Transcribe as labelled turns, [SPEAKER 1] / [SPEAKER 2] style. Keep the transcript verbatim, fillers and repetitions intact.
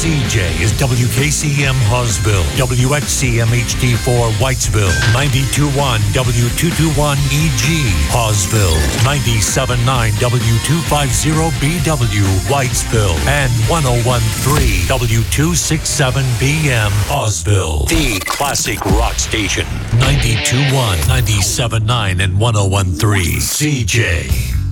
[SPEAKER 1] C J is W K C M Hawesville, W X C M H D four Whitesville, ninety-two point one W two twenty-one E G Hawesville, ninety-seven point nine W two fifty B W Whitesville, and one oh one point three W two sixty-seven B M Hawesville. The classic rock station, ninety-two point one, ninety-seven point nine, and one oh one point three C J.